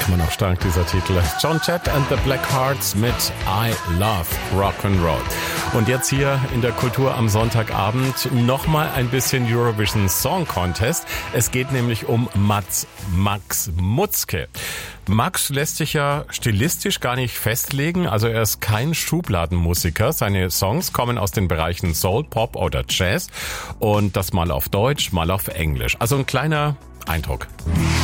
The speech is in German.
Immer noch stark, dieser Titel. John Jett and the Blackhearts mit I Love Rock'n'Roll. Und jetzt hier in der Kultur am Sonntagabend nochmal ein bisschen Eurovision Song Contest. Es geht nämlich um Max Mutzke. Max lässt sich ja stilistisch gar nicht festlegen, also er ist kein Schubladenmusiker. Seine Songs kommen aus den Bereichen Soul, Pop oder Jazz und das mal auf Deutsch, mal auf Englisch. Also ein kleiner Eindruck.